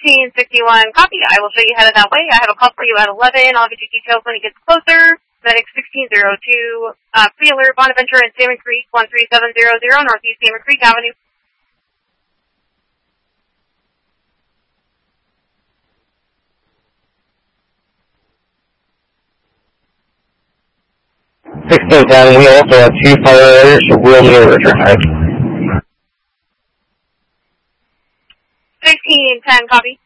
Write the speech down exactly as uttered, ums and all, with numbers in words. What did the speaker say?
sixteen sixty-one, copy. I will show you headed that way. I have a call for you at eleven. I'll get you details when it gets closer. Medic sixteen oh two, uh, pre-alert, Bonaventure and Salmon Creek, one three seven zero zero, Northeast Salmon Creek Avenue. sixteen ten, we also have two firefighters, so we'll need a return time. sixteen ten, copy.